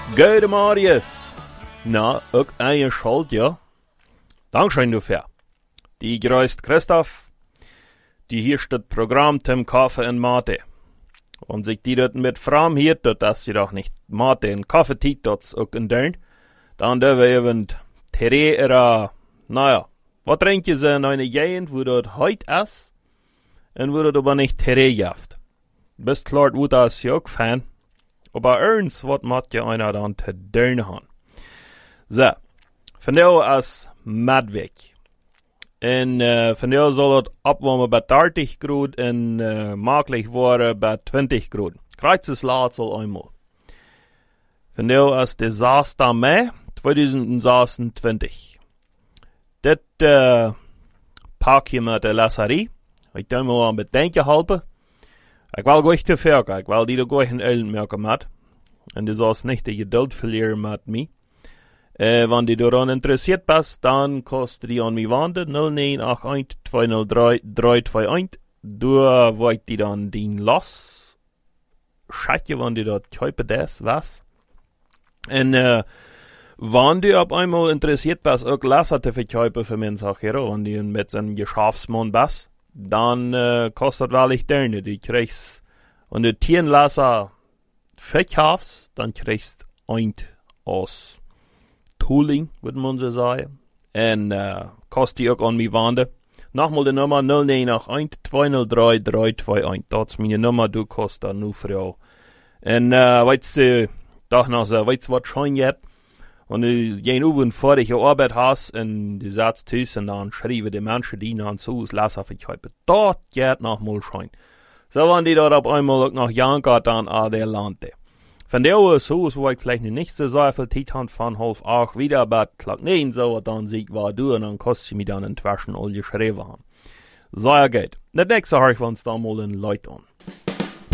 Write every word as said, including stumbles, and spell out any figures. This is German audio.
Gute Marius. Na, ook aan je schuld, ja? Dankeschön dafür. Die grüßt Christoph, die hier steht Programm zum Kaffee und Mate. Und sich die dort mit Fram hier, dass sie doch nicht Mate und Kaffee tit dort auch in dern, dann dürfen wir eben Tere era, naja, was trinken sie in einer Gegend, wo dort heut ist, und wo dort aber nicht Tere jaft. Bist klar, wo das ja auch fan. Aber ernst, was macht ja einer dann zu dern haben? So, von der aus Madweg. En uh, von der soll es abwarmen bei dertig Grad und uh, möglich worden bei zwanzig Grad. Kreuzes Lad soll einmal. Von der aus der sechsten Mai zwanzig sechsundzwanzig. Das uh, pack ich mit der Lasserie. Ich darf mir mal mit denken halten. Ich will gleich zu verkaufen. Ich will die da gleich in Ölen merken mit. Und du sollst nicht die Geduld verlieren mit mir. Äh, wenn du daran interessiert bist, dann kostet die an mich wandern null neun acht eins zwei null drei drei zwei eins. Du wollt die dann den los. Schatje, wenn du dort kaufen das, was? Und äh, wenn du ab einmal interessiert bist, auch Lasser zu verkaufen für meine Sache, wenn du mit einem Geschäftsmann bist, dann äh, kostet wirklich gerne. Du kriegst, wenn du zehn Lasser verkaufst, dann kriegst du ein aus Tooling, würde man so sagen. Und äh, kostet die auch an mich wandern. Nochmal die Nummer null neun acht eins zwei null drei drei zwei eins. Das ist meine Nummer, du kostet nur Frau. Und äh, weißt du, doch noch so, weißt du, was schon jetzt? Und du gehen über und vor dich Arbeit hast und du sagst tschüss und dann schreiben die Menschen, die dann zu Hause lassen für dich. Dort geht noch mal schon. So, wenn die dort auf einmal auch noch jankert, dann an der Lande. Von der aus, so, wo ich vielleicht nicht so sehr viel Zeit habe, von Hof auch wieder, aber klar, nein, so, dann sehe ich, was du, und dann kostet sie mir dann in Taschen all geschrieben haben. So, ja, geht. Das nächste habe ich uns da mal in Leute an.